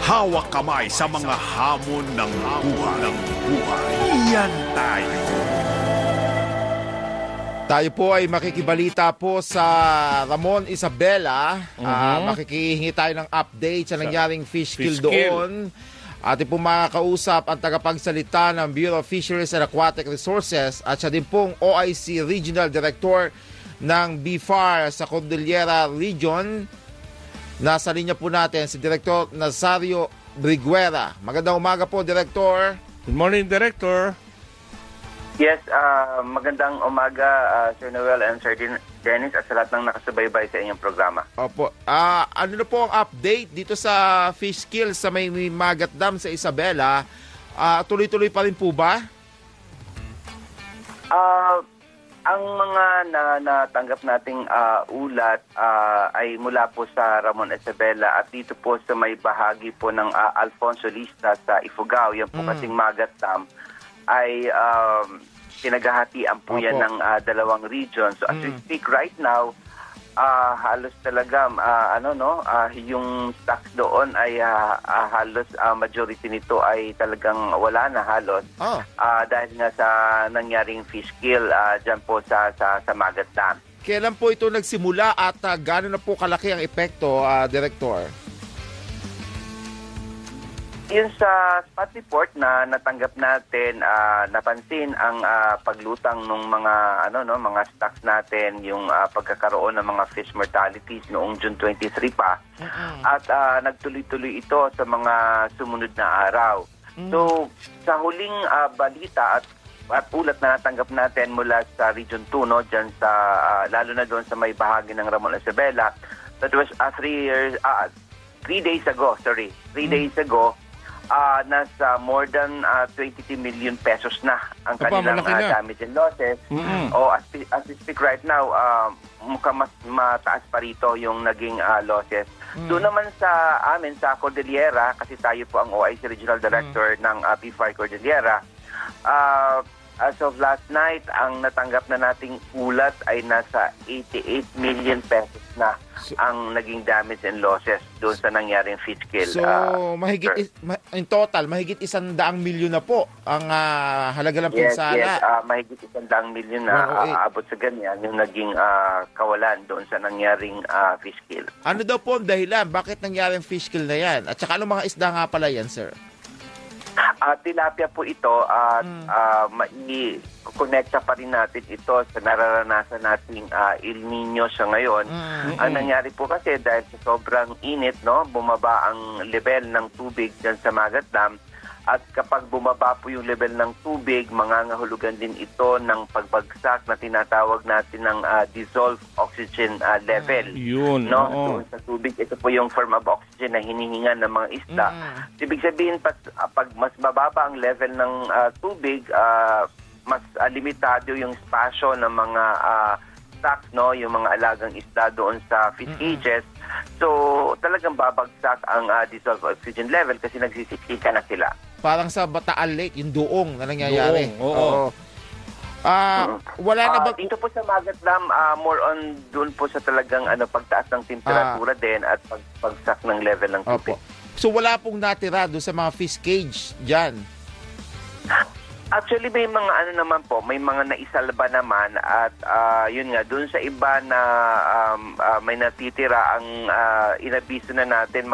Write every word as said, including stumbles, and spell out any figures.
Hawak kamay sa mga hamon ng buhay. Ng buhay. Iyan tayo. Tayo po ay makikibalita po sa Ramon Isabela. Uh-huh. Uh, makikihingi tayo ng update sa nangyaring fish kill doon. Ating po makakausap ang tagapagsalita ng Bureau of Fisheries and Aquatic Resources at siya din pong O I C Regional Director ng B F A R sa Cordillera Region. Nasa linya po natin si Director Nazario Briguera. Magandang umaga po, Director. Good morning, Director. Yes, uh, magandang umaga, uh, Sir Noel and Sir Dennis at sa lahat ng nakasubaybay sa inyong programa. Opo. Uh, ano na po ang update dito sa fish kill sa may Magat Dam sa Isabela? Uh, tuloy-tuloy pa rin po ba? Uh, ang mga na, natanggap nating uh, ulat uh, ay mula po sa Ramon Isabela at dito po sa may bahagi po ng uh, Alfonso Lista sa Ifugao, yan po mm. kasing Magat Dam, ay um, pinaghahatian po Opo. yan ng uh, dalawang region. So as mm. we speak right now, uh, halos talaga uh, ano no, uh, yung stocks doon ay uh, uh, halos uh, majority nito ay talagang wala na halos. Oh. Uh, dahil nga sa nangyaring fish kill uh, diyan po sa sa, sa Magat Dam. Kailan po ito nagsimula at uh, gaano na po kalaki ang epekto, uh, Director? Yun sa spot report na natanggap natin, uh, napansin ang uh, paglutang ng mga ano no mga stocks natin, yung uh, pagkakaroon ng mga fish mortalities noong June twenty-three pa. Mm-hmm. At uh, nagtuloy-tuloy ito sa mga sumunod na araw. Mm-hmm. So sa huling uh, balita at at ulat na natanggap natin mula sa Region two, no, diyan sa uh, lalo na doon sa may bahagi ng Ramon Isabela, that was uh, three years uh, three days ago, sorry, three mm-hmm. days ago. Uh, nasa more than uh, twenty-two million pesos na ang kanilang uh, damage and losses. Mm-hmm. O as, as we speak right now, uh, mukhang mas mataas pa rito yung naging uh, losses. Mm-hmm. Doon naman sa amin, sa Cordillera, kasi tayo po ang O I C Regional Director mm-hmm. ng uh, B F A R Cordillera, uh, as of last night, ang natanggap na nating ulat ay nasa eighty-eight million pesos na so, ang naging damage and losses doon sa nangyaring fish kill. So, uh, mahigit is, ma- in total, mahigit isang daang milyon na po ang uh, halaga ng yes, pinsala. Yes, uh, mahigit isang daang milyon na aabot sa ganyan yung naging uh, kawalan doon sa nangyaring uh, fish kill. Ano daw po ang dahilan? Bakit nangyaring fish kill na yan? At saka anong mga isda nga pala yan, sir? Uh, tilapia po ito at mm. uh, mai-connecta pa rin natin ito sa nararanasan nating uh, El Nino sa ngayon. Mm. Ang nangyari po kasi dahil sa sobrang init, no, bumaba ang level ng tubig dyan sa Magat Dam. At kapag bumaba po yung level ng tubig, mangangahulugan din ito ng pagbagsak na tinatawag natin ng uh, dissolved oxygen uh, level. Yun, no? oo. Doon sa tubig, ito po yung form of oxygen na hinihinga ng mga isda. Mm. Ibig sabihin, pag, pag mas mababa ang level ng uh, tubig, uh, mas uh, limitado yung spasyo ng mga uh, stocks, no? Yung mga alagang isda doon sa fish cages. So, talagang babagsak ang uh, dissolved oxygen level kasi nagsisiksika na sila. Parang sa Bataan Lake, yung duong na nangyayari. Duong, oo. oo. Uh, wala na ba... Uh, dito po sa Magat Dam, uh, more on doon po sa talagang ano, pagtaas ng temperatura uh, din at pagbagsak ng level ng tubig. Opo. So wala pong natira doon sa mga fish cage dyan? Actually, may mga ano naman po, may mga naisalba naman at uh, yun nga, doon sa iba na um, uh, may natitira ang uh, inabiso na natin